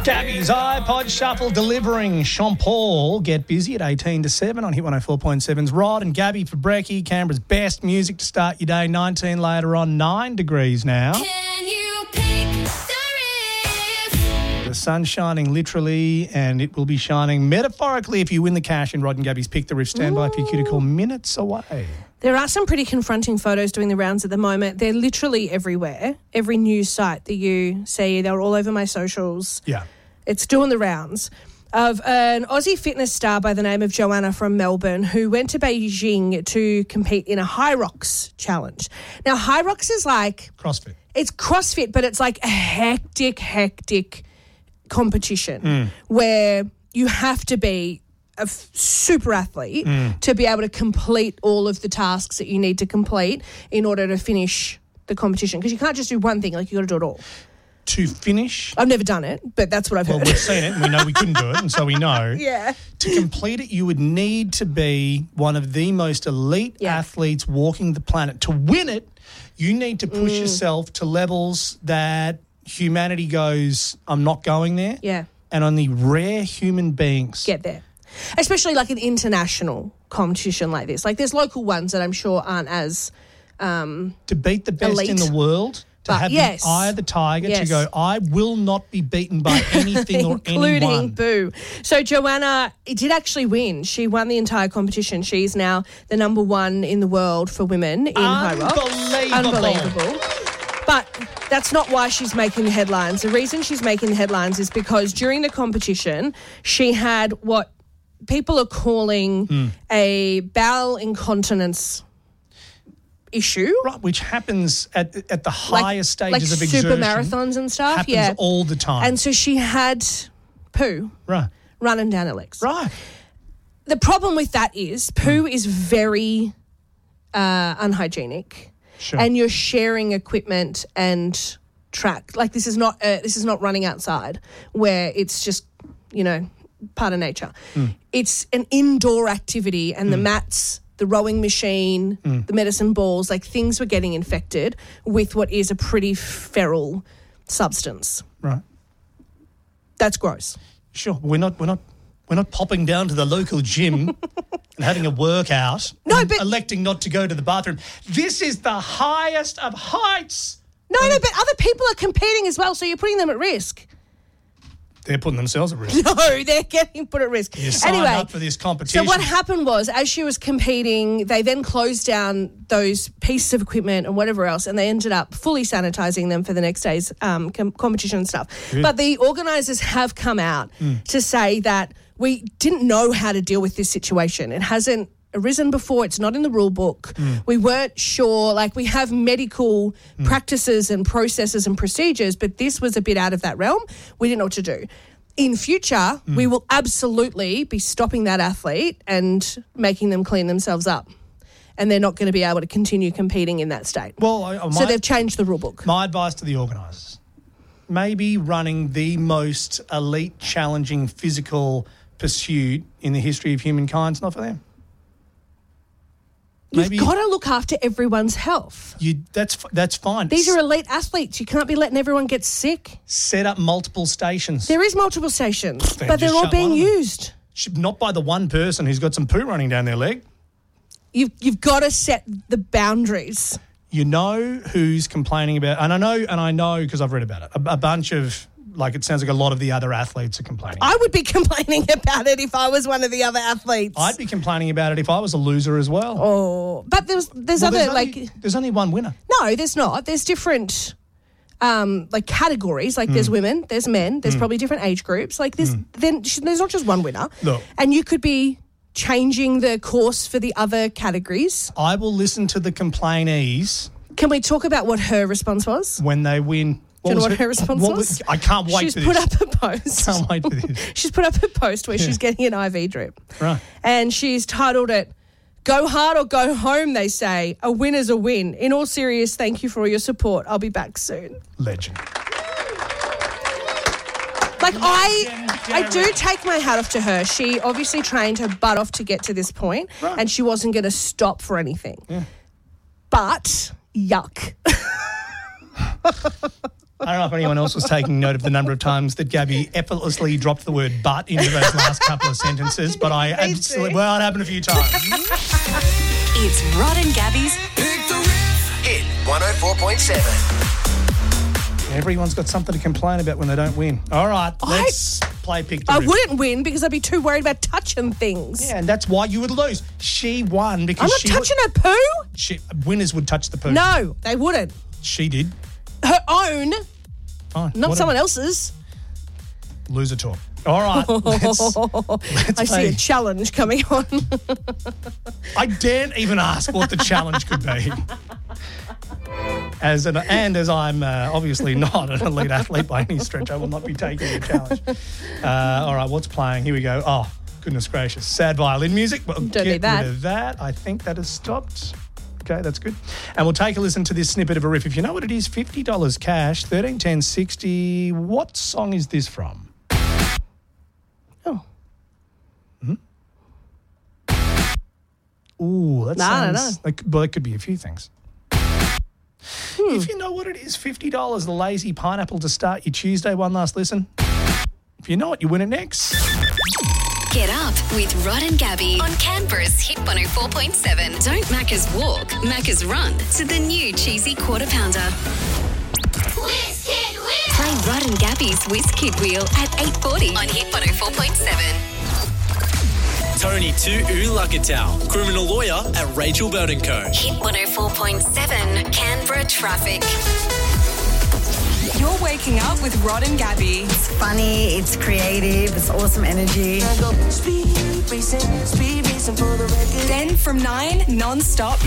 Gabby's iPod Shuffle delivering Sean Paul. Get busy at 18 to 7 on Hit 104.7's Rod and Gabby for brekkie. Canberra's best music to start your day. 19 later on, 9 degrees now. Can you pick the riff? The sun's shining literally and it will be shining metaphorically if you win the cash in Rod and Gabby's Pick the Riff. Stand by for your cue to call minutes away. There are some pretty confronting photos doing the rounds at the moment. They're literally everywhere. Every news site that you see, they're all over my socials. Yeah. It's doing the rounds of an Aussie fitness star by the name of Joanna from Melbourne who went to Beijing to compete in a High Rocks challenge. Now, High Rocks is like... CrossFit. It's CrossFit, but it's like a hectic competition where you have to be a super athlete to be able to complete all of the tasks that you need to complete in order to finish the competition. Because you can't just do one thing, like you got to do it all. To finish... I've never done it, but that's what I've heard. Well, we've seen it and we know we couldn't do it, and so we know. Yeah. To complete it, you would need to be one of the most elite athletes walking the planet. To win it, you need to push yourself to levels that humanity goes, I'm not going there. Yeah. And only rare human beings Get there. Especially like an international competition like this. Like there's local ones that I'm sure aren't as to beat the best elite. in the world, to have the eye of the tiger, to go, I will not be beaten by anything or including anyone. Boo. So Joanna did actually win. She won the entire competition. She's now the number one in the world for women in High Rocks. Unbelievable. But that's not why she's making the headlines. The reason she's making the headlines is because during the competition, she had what people are calling a bowel incontinence issue. Right, which happens at the highest stages of exertion. Super marathons and stuff. Happens all the time. And so she had poo running down her legs. Right. The problem with that is poo is very unhygienic. Sure. And you're sharing equipment and track. Like this is not running outside where it's just, part of nature. It's an indoor activity and the mats, the rowing machine, the medicine balls, like things were getting infected with what is a pretty feral substance. Right. That's gross. Sure. We're not popping down to the local gym and having a workout. No, and but electing not to go to the bathroom. This is the highest of heights. No, but other people are competing as well, so you're putting them at risk. They're putting themselves at risk. No, they're getting put at risk. You signed up for this competition. So what happened was, as she was competing, they then closed down those pieces of equipment and whatever else, and they ended up fully sanitizing them for the next day's competition and stuff. Good. But the organisers have come out to say that we didn't know how to deal with this situation. It hasn't arisen before. It's not in the rule book. We weren't sure. Like, we have medical practices and processes and procedures, but this was a bit out of that realm. We didn't know what to do. In future, we will absolutely be stopping that athlete and making them clean themselves up. And they're not going to be able to continue competing in that state. Well, so they've changed the rule book. My advice to the organisers, maybe running the most elite, challenging physical pursuit in the history of humankind's not for them. You've got to look after everyone's health. That's fine. These are elite athletes. You can't be letting everyone get sick. Set up multiple stations. There is multiple stations, but they're all being used. Not by the one person who's got some poo running down their leg. You've got to set the boundaries. You know who's complaining about, and I know because I've read about it, a bunch of, like, it sounds like a lot of the other athletes are complaining. I would be complaining about it if I was one of the other athletes. I'd be complaining about it if I was a loser as well. Oh, but there's only one winner. No, there's not. There's different categories. Like there's women, there's men, there's probably different age groups. Like there's not just one winner. No. And you could be changing the course for the other categories. I will listen to the complainees. Can we talk about what her response was? When they win. Do you know what her response was? I can't wait for this. She's put up a post. Can't wait for this. She's put up a post where she's getting an IV drip. Right. And she's titled it, "Go hard or go home," they say. A win is a win. In all serious, thank you for all your support. I'll be back soon. Legend. Like, I do take my hat off to her. She obviously trained her butt off to get to this point, and she wasn't going to stop for anything. Yeah. But, yuck. I don't know if anyone else was taking note of the number of times that Gabby effortlessly dropped the word "but" into those last couple of sentences, but I absolutely, well, it happened a few times. It's Rod and Gabby's Hit 104.7. Everyone's got something to complain about when they don't win. All right, let's play Pick the I Rip. wouldn't win because I'd be too worried about touching things. Yeah, and that's why you would lose. She won because I'm not touching her poo. Winners would touch the poo. No, they wouldn't. She did. Her own, Fine. not someone else's. Loser talk. All right, let's I see a challenge coming on. I daren't even ask what the challenge could be. As I'm obviously not an elite athlete by any stretch, I will not be taking the challenge. All right, what's playing? Here we go. Oh, goodness gracious. Sad violin music. Well, Don't need that. Rid of that. I think that has stopped. Okay, that's good. And we'll take a listen to this snippet of a riff. If you know what it is, $50 cash, 131060. What song is this from? Oh. Ooh, that No, I don't sounds well, it could be a few things. If you know what it is, $50, the lazy pineapple to start your Tuesday. One last listen. If you know it, you win it next. Get Up with Rod and Gabby on Canberra's Hit 104.7. Don't Macca's walk, Macca's run to the new cheesy quarter pounder. Whiz Kid Wheel. Play Rod and Gabby's Whiz Kid Wheel at 8:40 on Hit 104.7. Tony Tu'ulakatau, criminal lawyer at Rachel Bird & Co. Hit 104.7 Canberra traffic. You're waking up with Rod and Gabby. It's funny, it's creative, it's awesome energy. Then from 9, non-stop